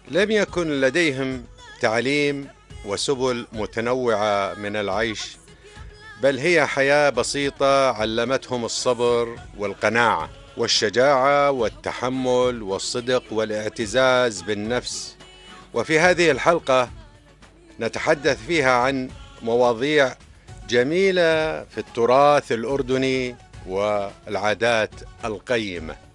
لم يكن لديهم تعليم وسبل متنوعة من العيش، بل هي حياة بسيطة علمتهم الصبر والقناعة والشجاعة والتحمل والصدق والاعتزاز بالنفس. وفي هذه الحلقة نتحدث فيها عن مواضيع جميلة في التراث الأردني والعادات القيمة.